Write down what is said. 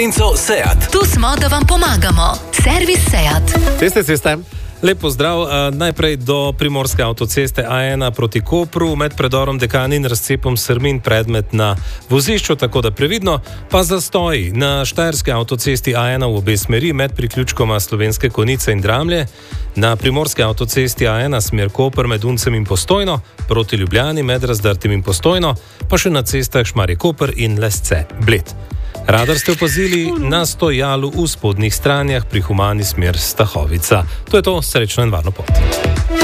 Seat. Tu smo, da vam pomagamo. Servis Seat. Ceste. Lep pozdrav. Najprej do primorske avtoceste A1 proti Kopru, med predorom Dekani in razcepom Srmin predmet na vozišču, tako da previdno, pa zastoji na štajerske avtocesti A1 v obe smeri med priključkoma Slovenske Konjice in Dramlje, na primorske avtocesti A1 smer Koper med Uncem in Postojno, proti Ljubljani med Razdrtim in Postojno, pa še na cestah Šmarje-Koper in Lesce-Bled. Radar ste opazili na stojalu v spodnjih stranjah pri humani smer Stahovica. To je to, srečno in varno pot.